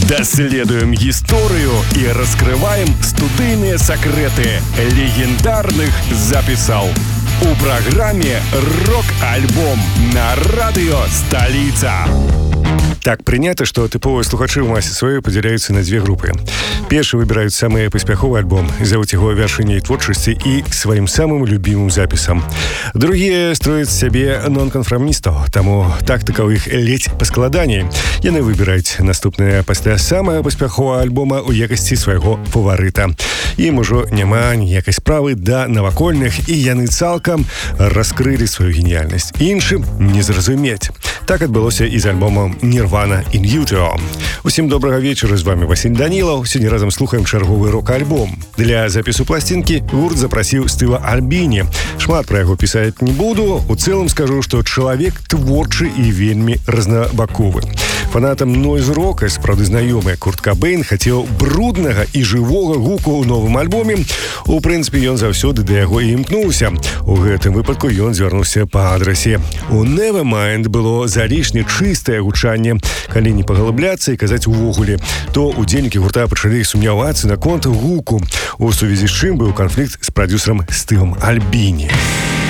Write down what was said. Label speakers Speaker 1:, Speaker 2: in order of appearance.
Speaker 1: Даследуем гісторыю і раскрываем студыйныя сакрэты легендарных запісаў. У праграме «Рок-альбом» на радыё «Сталіца». Так прынята, што тыповыя слухачы ў масе сваёй падзяляюцца на дзве групы. Першы выбіраюць самы паспяховы альбом, завуць яго вяршыняй творчасці і сваім самым любімым запісам. Другія строяць сябе нонканфармістаў, таму тактыка ў іх ледзь паскладаней. Яны выбіраюць наступнае пасля самага паспяховага альбома ў якасці свайго фаварыта. Ім ужо няма ніякай справы да навакольных, і яны цалкам раскрылі сваю геніяльнасць. Іншым не зразумець. Так адбылося і з альбомом «Nirvana in Utero». Усім добрага вечара, з вами Васіль Данілаў. Сёння разам слухаем чарговы рок-альбом. Для запісу пласцінкі гурт запрасіў Стыва Альбіні. Шмат пра яго пісаць не буду. У цэлым скажу, што чалавек творчы і вельмі рознабаковы. Фанатам нойз-рока, сапраўды знаёмы Курт Кабейн, хацеў бруднага і жывога гуку ў новым альбоме. У прынцыпе, ён заўсёды да яго і імкнуўся. У гэтым выпадку ён звярнуўся па адрасе. У Nevermind было залішне чыстае гучанне. Калі не паглыбляцца і казаць увогуле, то удзельнікі гурта пачалі сумнявацца наконт гуку. У сувязі з чым быў канфлікт з прадзюсарам Стывам Альбіні.